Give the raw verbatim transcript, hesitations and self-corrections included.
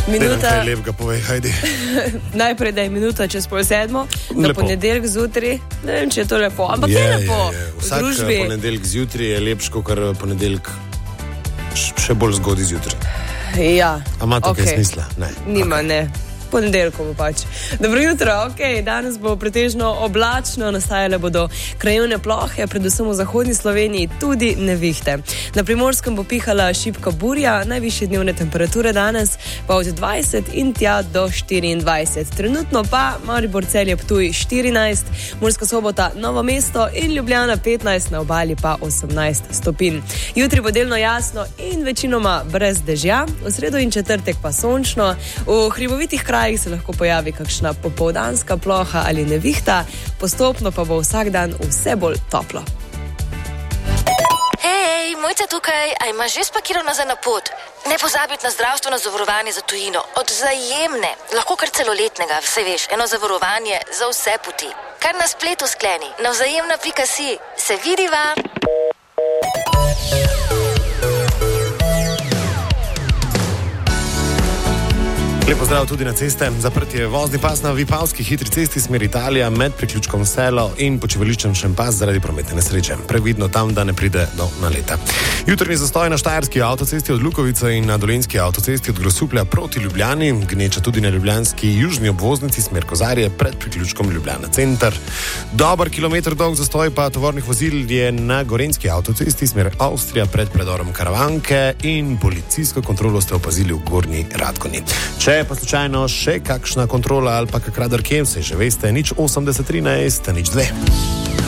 Minuta... Kaj lepega povej, hajdi. Najprej, da je minuta čez pol sedmo, na ponedeljek zjutraj. Ne vem, če je to lepo, ampak je, je lepo. Je, je. Vsak v družbi. Ponedeljek zjutraj je lepš, kot ponedeljek še bolj zgodaj zjutraj. Ja. A ima to okay. kaj smisla? Ne. Nima, okay. ne. Ponedeljkovo pač. Dobro jutro, ok, danes bo pretežno oblačno, nastajale bodo krajevne plohe, predvsem v zahodni Sloveniji tudi nevihte. Na Primorskem bo pihala šibka burja, najvišje dnevne temperature danes pa od dvajset in tja do štiriindvajset. Trenutno pa Maribor, Celje, Ptuj štirinajst, Murska Sobota, Novo mesto in Ljubljana petnajst, na obali pa osemnajst stopinj. Jutri bo delno jasno in večinoma brez dežja, v sredo in četrtek pa sončno, v hribovitih krajih se lahko pojavi kakšna popoldanska ploha ali nevihta, postopno pa bo vsak dan vse bolj toplo. Hej, Mojca tukaj, a imaš že spakiral nazaj na pot? Ne pozabiti na zdravstveno zavarovanje za tujino. Od Vzajemne, lahko kar celoletnega, vse veš, eno zavarovanje za vse poti. Kar na spletu skleni, na vzajemna pika si. Se vidiva! Lep pozdrav tudi na ceste. Zaprt je vozni pas na Vipavski hitri cesti smer Italija med priključkom Selo in počivališčem Šempas zaradi prometne nesreče. Previdno tam, da ne pride do naleta. Jutrni zastoj na Štajerski avtocesti od Lukovice in na Dolenjski avtocesti od Grosuplja proti Ljubljani, gneča tudi na ljubljanski južni obvoznici smer Kozarje pred priključkom Ljubljana center. Dober kilometer dolg zastoj pa tovornih vozil je na Gorenjski avtocesti smer Avstrija pred predorom Karavanke in policijsko kontrolo ste opazili v Gornji Radgoni. Če je pa slučajno še kakšna kontrola ali pa kakradar kjem, se že veste, nič osemdeset trinajst, nič dve.